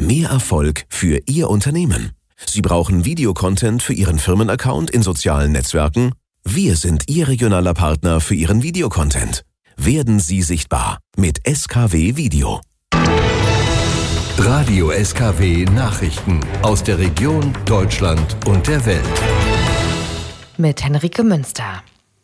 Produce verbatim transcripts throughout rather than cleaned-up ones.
Mehr Erfolg für Ihr Unternehmen. Sie brauchen Videocontent für Ihren Firmenaccount in sozialen Netzwerken? Wir sind Ihr regionaler Partner für Ihren Videocontent. Werden Sie sichtbar mit S K W Video. Radio S K W Nachrichten aus der Region, Deutschland und der Welt. Mit Henrike Münster.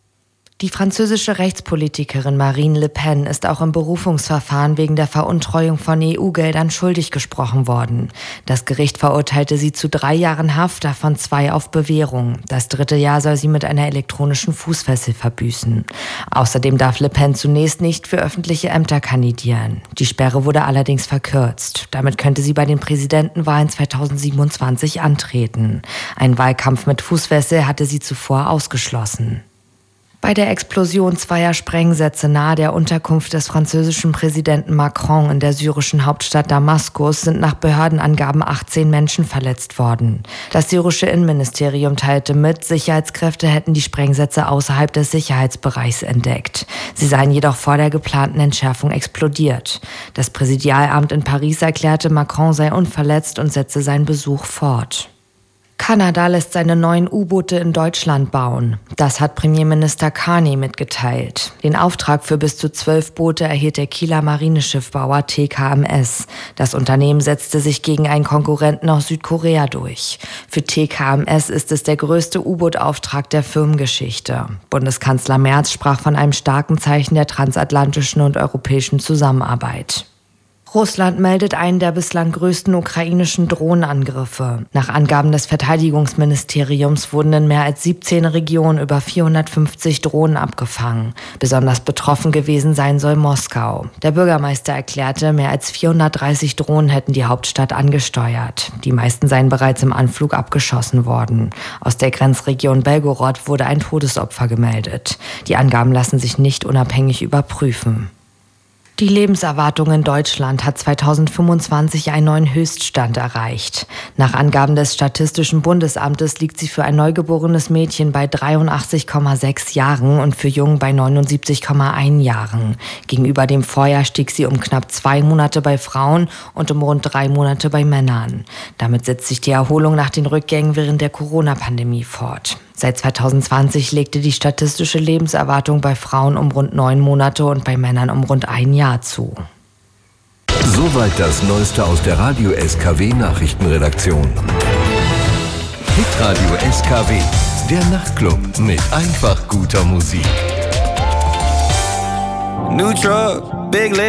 Die französische Rechtspolitikerin Marine Le Pen ist auch im Berufungsverfahren wegen der Veruntreuung von E U-Geldern schuldig gesprochen worden. Das Gericht verurteilte sie zu drei Jahren Haft, davon zwei auf Bewährung. Das dritte Jahr soll sie mit einer elektronischen Fußfessel verbüßen. Außerdem darf Le Pen zunächst nicht für öffentliche Ämter kandidieren. Die Sperre wurde allerdings verkürzt. Damit könnte sie bei den Präsidentenwahlen zweitausendsiebenundzwanzig antreten. Ein Wahlkampf mit Fußfessel hatte sie zuvor ausgeschlossen. Bei der Explosion zweier Sprengsätze nahe der Unterkunft des französischen Präsidenten Macron in der syrischen Hauptstadt Damaskus sind nach Behördenangaben achtzehn Menschen verletzt worden. Das syrische Innenministerium teilte mit, Sicherheitskräfte hätten die Sprengsätze außerhalb des Sicherheitsbereichs entdeckt. Sie seien jedoch vor der geplanten Entschärfung explodiert. Das Präsidialamt in Paris erklärte, Macron sei unverletzt und setze seinen Besuch fort. Kanada lässt seine neuen U-Boote in Deutschland bauen. Das hat Premierminister Carney mitgeteilt. Den Auftrag für bis zu zwölf Boote erhielt der Kieler Marineschiffbauer T K M S. Das Unternehmen setzte sich gegen einen Konkurrenten aus Südkorea durch. Für T K M S ist es der größte U-Boot-Auftrag der Firmengeschichte. Bundeskanzler Merz sprach von einem starken Zeichen der transatlantischen und europäischen Zusammenarbeit. Russland meldet einen der bislang größten ukrainischen Drohnenangriffe. Nach Angaben des Verteidigungsministeriums wurden in mehr als siebzehn Regionen über vierhundertfünfzig Drohnen abgefangen. Besonders betroffen gewesen sein soll Moskau. Der Bürgermeister erklärte, mehr als vierhundertdreißig Drohnen hätten die Hauptstadt angesteuert. Die meisten seien bereits im Anflug abgeschossen worden. Aus der Grenzregion Belgorod wurde ein Todesopfer gemeldet. Die Angaben lassen sich nicht unabhängig überprüfen. Die Lebenserwartung in Deutschland hat zweitausendfünfundzwanzig einen neuen Höchststand erreicht. Nach Angaben des Statistischen Bundesamtes liegt sie für ein neugeborenes Mädchen bei dreiundachtzig Komma sechs Jahren und für Jungen bei neunundsiebzig Komma eins Jahren. Gegenüber dem Vorjahr stieg sie um knapp zwei Monate bei Frauen und um rund drei Monate bei Männern. Damit setzt sich die Erholung nach den Rückgängen während der Corona-Pandemie fort. Seit zweitausendzwanzig legte die statistische Lebenserwartung bei Frauen um rund neun Monate und bei Männern um rund ein Jahr zu. Soweit das Neueste aus der Radio S K W Nachrichtenredaktion. Hitradio S K W, der Nachtclub mit einfach guter Musik. New truck, big leg.